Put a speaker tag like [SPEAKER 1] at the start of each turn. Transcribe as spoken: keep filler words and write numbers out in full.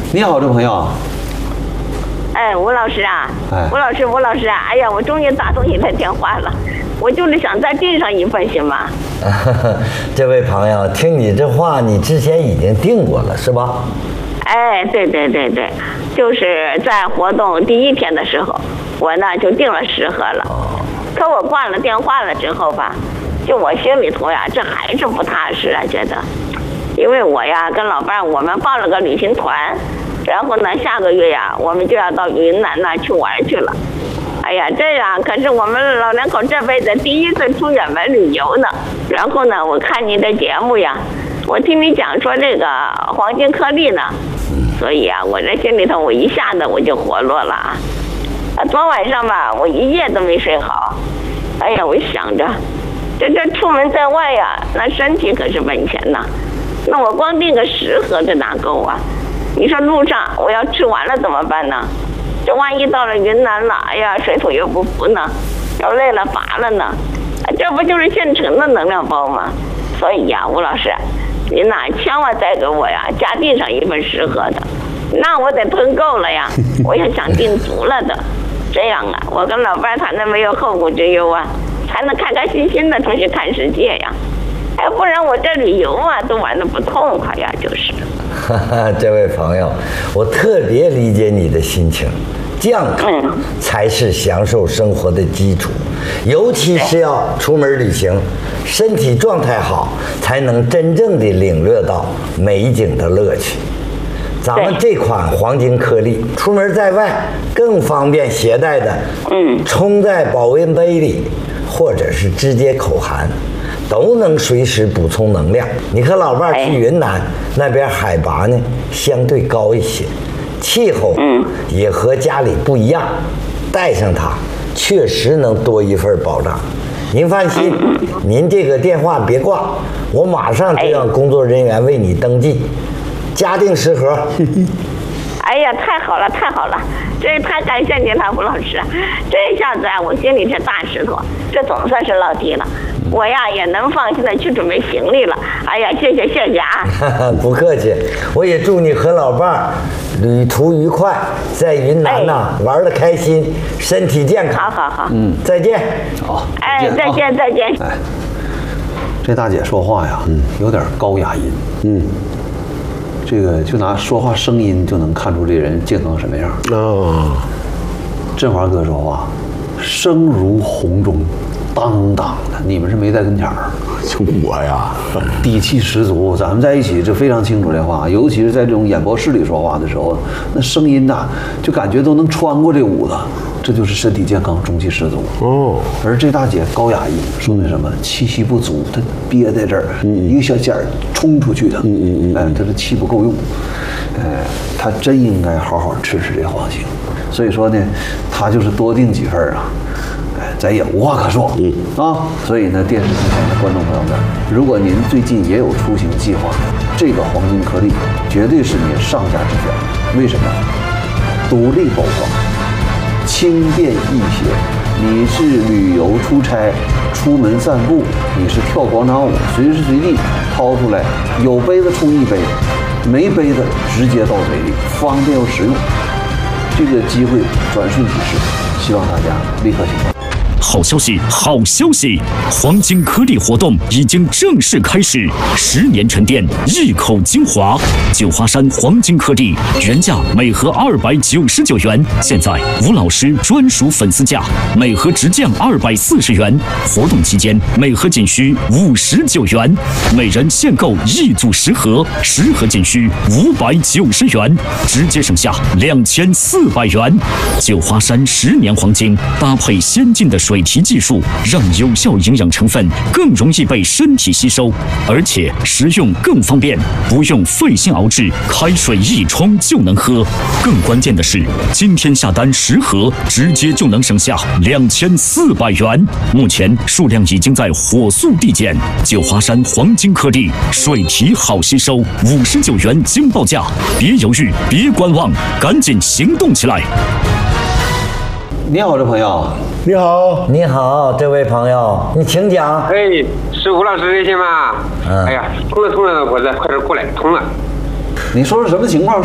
[SPEAKER 1] 你好，这朋友。
[SPEAKER 2] 哎，吴老师啊，
[SPEAKER 1] 哎，
[SPEAKER 2] 吴老师，吴老师啊，哎呀，我终于打通你的电话了，我就是想再订上一份，行吗？
[SPEAKER 3] 这位朋友，听你这话，你之前已经订过了是吧？
[SPEAKER 2] 哎，对对对对，就是在活动第一天的时候，我呢就订了十盒了。可我挂了电话了之后吧，就我心里头呀，这还是不踏实啊，觉得，因为我呀跟老伴我们报了个旅行团，然后呢下个月呀我们就要到云南呢去玩去了。哎呀，这样可是我们老两口这辈子第一次出远门旅游呢。然后呢，我看你的节目呀，我听你讲说这个黄金颗粒呢，所以啊，我这心里头我一下子我就活络了啊。昨晚上吧，我一夜都没睡好。哎呀，我想着，这这出门在外呀，那身体可是本钱呐。那我光订个十盒这哪够啊？你说路上我要吃完了怎么办呢？这万一到了云南了，哎呀，水土又不服呢，要累了乏了呢，这不就是现成的能量包吗？所以呀，吴老师，您呐，千万再给我呀加订上一份十盒的，那我得囤够了呀，我也想订足了的。这样啊，我跟老伴才能没有后顾之忧啊，才能开开心心的出去看世界呀。哎，不然我这旅游啊都玩得不痛快呀，就是。
[SPEAKER 3] 哈哈，这位朋友，我特别理解你的心情。健康才是享受生活的基础，尤其是要出门旅行，身体状态好，才能真正的领略到美景的乐趣。咱们这款黄金颗粒，出门在外更方便携带的，嗯，冲在保温杯里，或者是直接口含，都能随时补充能量。你和老伴去云南，那边海拔呢相对高一些，气候也和家里不一样，带上它确实能多一份保障。您放心，您这个电话别挂，我马上就让工作人员为你登记。加订十盒。
[SPEAKER 2] 哎呀，太好了，太好了！这太感谢您了，吴老师。这下子啊，我心里这大石头，这总算是落地了。我呀也能放心的去准备行李了。哎呀，谢谢谢谢啊！
[SPEAKER 3] 不客气，我也祝你和老伴儿旅途愉快，在云南呐、哎、玩得开心，身体健康。
[SPEAKER 2] 好好好，
[SPEAKER 3] 嗯，再见。
[SPEAKER 1] 好，
[SPEAKER 2] 哎，再见再见。
[SPEAKER 1] 哎，这大姐说话呀，嗯，有点高雅音，嗯。这个就拿说话声音就能看出这人健康什么样哦。振华哥说话，声如洪钟，当当的，你们是没在跟前儿。
[SPEAKER 4] 就我呀，
[SPEAKER 1] 底气十足。咱们在一起这非常清楚这话，尤其是在这种演播室里说话的时候，那声音呐，就感觉都能穿过这屋子。这就是身体健康，中气十足哦。而这大姐高雅音，说明什么？气息不足，她憋在这儿，一个小尖儿冲出去的，嗯嗯嗯，哎，她的气不够用，哎，她真应该好好吃吃这黄芩。所以说呢，她就是多订几份啊，哎，咱也无话可说，嗯啊。所以呢，电视机前的观众朋友们，如果您最近也有出行计划，这个黄金颗粒绝对是您上佳之选。为什么？独立包装。轻便易携，你是旅游出差、出门散步，你是跳广场舞，随时随地掏出来，有杯子冲一杯，没杯子直接倒嘴里，方便又实用。这个机会转瞬即逝，希望大家立刻行动。
[SPEAKER 5] 好消息，好消息！黄金颗粒活动已经正式开始，十年沉淀，一口精华。九华山黄金颗粒原价每盒二百九十九元，现在吴老师专属粉丝价，每盒直降二百四十元。活动期间，每盒仅需五十九元，每人限购一组十盒，十盒仅需五百九十元，直接省下两千四百元。九华山十年黄金搭配先进的水提技术，让有效营养成分更容易被身体吸收，而且食用更方便，不用费心熬制，开水一冲就能喝。更关键的是，今天下单十盒，直接就能省下两千四百元。目前数量已经在火速递减。九华山黄金颗粒，水提好吸收，五十九元惊报价，别犹豫，别观望，赶紧行动起来！
[SPEAKER 1] 你好，这朋友。
[SPEAKER 4] 你好，
[SPEAKER 3] 你好，这位朋友，你请讲。
[SPEAKER 6] 哎，是吴老师热线吗？嗯。哎呀，通了通了，我这快点过来，通了。
[SPEAKER 1] 你说说什么情况？